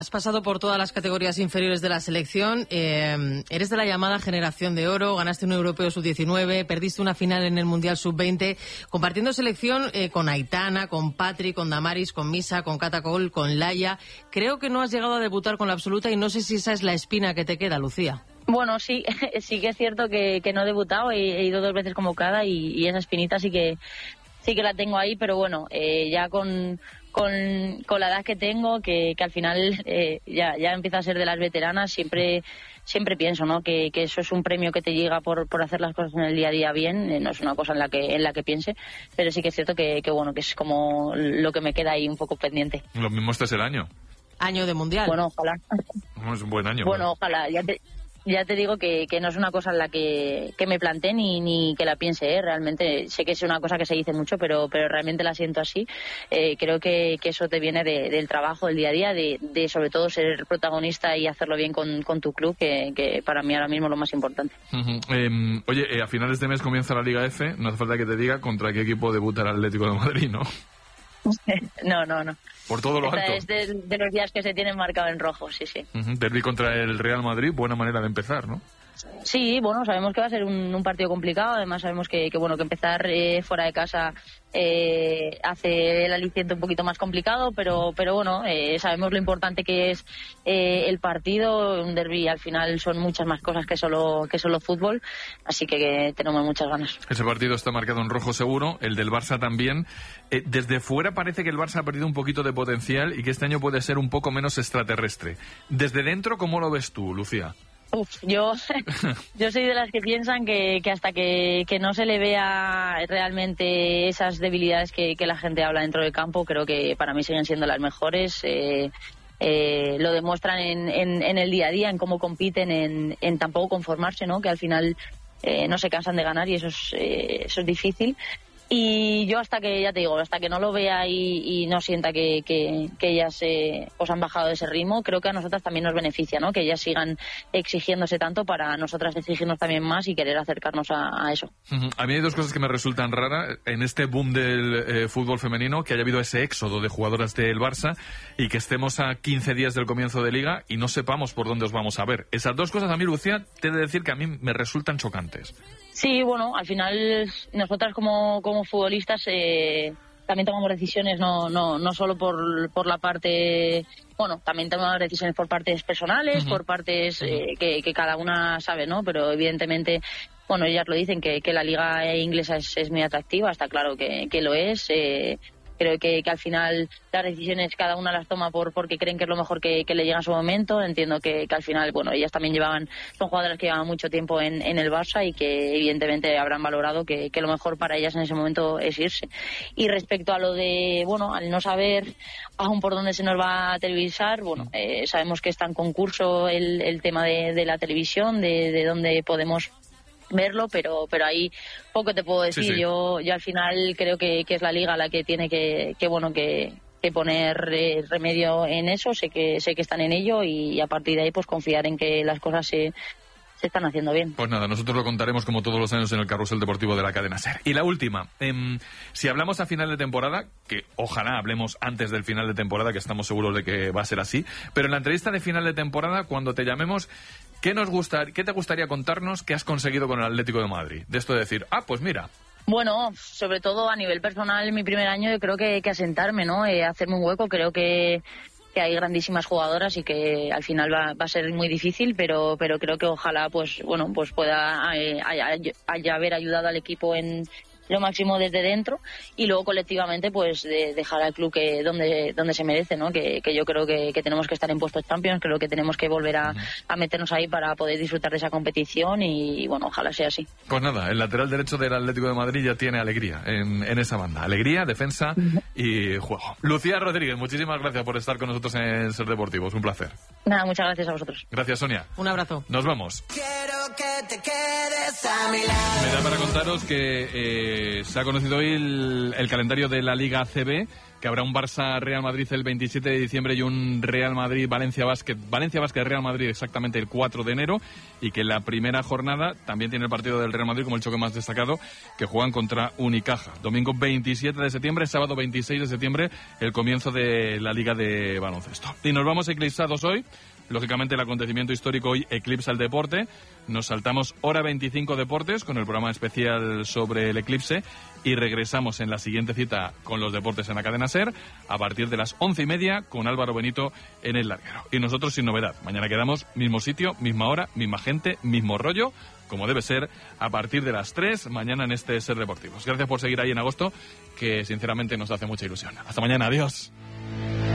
Has pasado por todas las categorías inferiores de la selección, eres de la llamada generación de oro, ganaste un europeo sub-19, perdiste una final en el Mundial sub-20, compartiendo selección con Aitana, con Patri, con Damaris, con Misa, con Catacol, con Laia. Creo que no has llegado a debutar con la absoluta y no sé si esa es la espina que te queda, Lucía. Bueno, sí que es cierto que no he debutado, he ido 2 veces convocada y esa espinita sí que la tengo ahí, pero bueno, ya con la edad que tengo, que al final ya empieza a ser de las veteranas, siempre pienso, ¿no? Que eso es un premio que te llega por hacer las cosas en el día a día bien, no es una cosa en la que piense, pero sí que es cierto que bueno, que es como lo que me queda ahí un poco pendiente. Lo mismo este es el año. Año de Mundial. Bueno, ojalá. Es un buen año. Bueno, ojalá, ya te digo que no es una cosa en la que me planteé ni que la piense, realmente sé que es una cosa que se dice mucho, pero realmente la siento así. Creo que eso te viene del trabajo, del día a día, de sobre todo ser protagonista y hacerlo bien con tu club, que para mí ahora mismo es lo más importante. Oye, a finales de mes comienza la Liga F, no hace falta que te diga contra qué equipo debuta el Atlético de Madrid, ¿no? No. Por todo lo alto. Es de los días que se tienen marcado en rojo, sí. Derbi contra el Real Madrid, buena manera de empezar, ¿no? Sí, bueno, sabemos que va a ser un partido complicado, además sabemos que empezar fuera de casa hace el aliciente un poquito más complicado, pero bueno, sabemos lo importante que es el partido. Un derbi al final son muchas más cosas que solo fútbol, así que tenemos muchas ganas. Ese partido está marcado en rojo seguro, el del Barça también. Desde fuera parece que el Barça ha perdido un poquito de potencial y que este año puede ser un poco menos extraterrestre. Desde dentro, ¿cómo lo ves tú, Lucía? Yo soy de las que piensan que hasta que no se le vea realmente esas debilidades que la gente habla dentro del campo, creo que para mí siguen siendo las mejores. Lo demuestran en el día a día, en cómo compiten, en tampoco conformarse, ¿no? Que al final no se cansan de ganar y eso es difícil. Y yo hasta que no lo vea y no sienta que ellas han bajado de ese ritmo, creo que a nosotras también nos beneficia, ¿no? Que ellas sigan exigiéndose tanto para nosotras exigirnos también más y querer acercarnos a eso. A mí hay 2 cosas que me resultan raras en este boom del fútbol femenino, que haya habido ese éxodo de jugadoras del Barça y que estemos a 15 días del comienzo de Liga y no sepamos por dónde os vamos a ver. Esas 2 cosas a mí, Lucía, te he de decir que a mí me resultan chocantes. Sí, bueno, al final nosotras como futbolistas también tomamos decisiones no solo por la parte, bueno, también tomamos decisiones por partes personales, por partes que cada una sabe, ¿no? Pero evidentemente, bueno, ellas lo dicen que la liga inglesa es muy atractiva, está claro que lo es. Creo que al final las decisiones cada una las toma porque creen que es lo mejor que le llega en su momento. Entiendo que al final, bueno, ellas también son jugadoras que llevan mucho tiempo en el Barça y que evidentemente habrán valorado que lo mejor para ellas en ese momento es irse. Y respecto a lo de, bueno, al no saber aún por dónde se nos va a televisar, bueno, sabemos que está en concurso el tema de la televisión, de dónde podemos verlo, pero ahí poco te puedo decir. Sí. Yo al final creo que es la liga la que tiene que poner remedio en eso. Sé que están en ello y a partir de ahí pues confiar en que las cosas se están haciendo bien. Pues nada, nosotros lo contaremos como todos los años en el carrusel deportivo de la cadena SER. Y la última, si hablamos a final de temporada, que ojalá hablemos antes del final de temporada, que estamos seguros de que va a ser así, pero en la entrevista de final de temporada, cuando te llamemos, ¿qué te gustaría contarnos que has conseguido con el Atlético de Madrid? De esto de decir, pues mira. Bueno, sobre todo a nivel personal, en mi primer año yo creo que asentarme, ¿no? Hacerme un hueco. Creo que hay grandísimas jugadoras y que al final va a ser muy difícil, pero creo que ojalá pues pueda haber ayudado al equipo en lo máximo desde dentro y luego colectivamente pues dejar al club donde se merece, ¿no? Que yo creo que tenemos que estar en puestos Champions, creo que tenemos que volver a meternos ahí para poder disfrutar de esa competición y bueno, ojalá sea así. Pues nada, el lateral derecho del Atlético de Madrid ya tiene alegría en esa banda, alegría, defensa y juego. Lucía Rodríguez, muchísimas gracias por estar con nosotros en Ser Deportivos, un placer. Nada, muchas gracias a vosotros. Gracias, Sonia. Un abrazo. Nos vamos. Quiero que te quedes a mi lado. Me da para contaros que se ha conocido hoy el calendario de la Liga ACB que habrá un Barça-Real Madrid el 27 de diciembre y un Real Madrid-Valencia Basket-Real Madrid exactamente el 4 de enero, y que en la primera jornada también tiene el partido del Real Madrid como el choque más destacado, que juegan contra Unicaja. Domingo 27 de septiembre, sábado 26 de septiembre, el comienzo de la Liga de Baloncesto. Y nos vamos eclipsados hoy. Lógicamente, el acontecimiento histórico hoy eclipsa el deporte. Nos saltamos hora 25 deportes con el programa especial sobre el eclipse y regresamos en la siguiente cita con los deportes en la cadena SER a partir de las 11:30 con Álvaro Benito en El Larguero. Y nosotros sin novedad. Mañana quedamos mismo sitio, misma hora, misma gente, mismo rollo, como debe ser, a partir de las 3 mañana en este SER Deportivos. Gracias por seguir ahí en agosto, que sinceramente nos hace mucha ilusión. Hasta mañana, adiós.